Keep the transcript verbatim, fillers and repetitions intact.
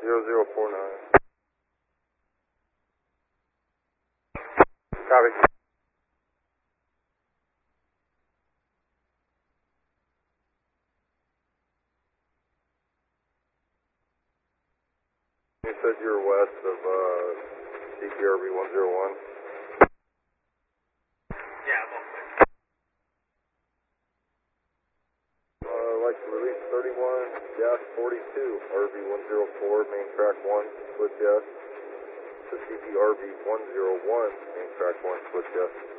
zero zero four nine. Copy. You said you're west of uh, C P R V one zero one? Yeah, well, Uh, like release thirty-one, gas forty-two, R V one zero four, main track one, split gas, to C P R V one zero one, main track one, split gas.